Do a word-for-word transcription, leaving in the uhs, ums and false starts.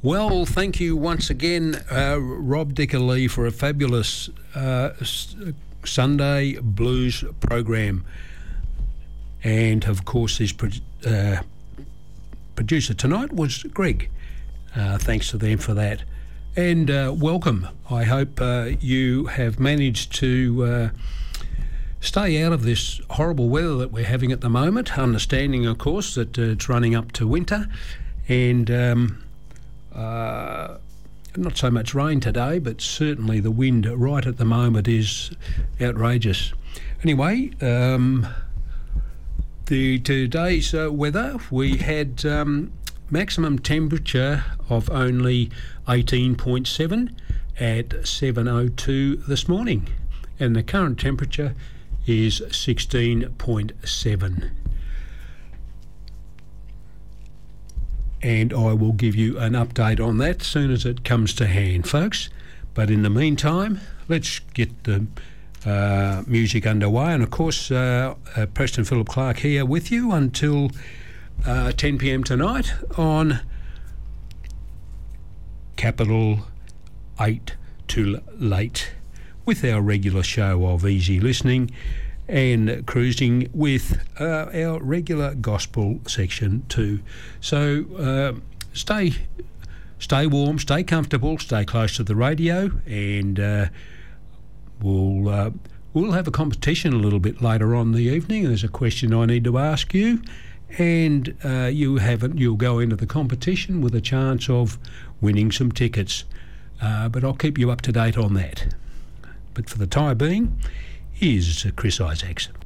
Well, thank you once again, uh, Rob Dickerlee, for a fabulous uh, s- Sunday blues program. And, of course, his pro- uh, producer tonight was Greg. Uh, thanks to them for that. And uh, welcome. I hope uh, you have managed to uh, stay out of this horrible weather that we're having at the moment, understanding, of course, that uh, it's running up to winter. And... Um, Uh, not so much rain today, but certainly the wind right at the moment is outrageous. Anyway, um, the today's uh, weather, we had um, maximum temperature of only eighteen point seven at seven oh two this morning, and the current temperature is sixteen point seven. And I will give you an update on that as soon as it comes to hand, folks. But in the meantime, let's get the uh, music underway. And, of course, uh, uh, Preston Philip Clark here with you until uh, ten p.m. tonight on Capital eight Too Late, with our regular show of easy listening and cruising with uh, our regular gospel section too. So uh, stay stay warm, stay comfortable, stay close to the radio, and uh, we'll uh, we'll have a competition a little bit later on in the evening. There's a question I need to ask you, and uh, you haven't you'll go into the competition with a chance of winning some tickets. Uh, but I'll keep you up to date on that. But for the time being, is Chris Isaacs.